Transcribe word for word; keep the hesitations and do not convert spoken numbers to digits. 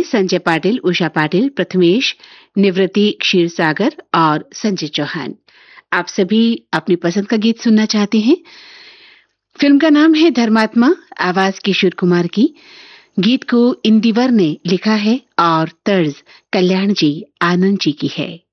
संजय पाटिल, उषा पाटिल, प्रथमेश, निवृत्ति क्षीरसागर और संजय चौहान। आप सभी अपनी पसंद का गीत सुनना चाहते हैं। फिल्म का नाम है धर्मात्मा, आवाज किशोर कुमार की। गीत को इंदिवर ने लिखा है और तर्ज कल्याण जी आनंद जी की है।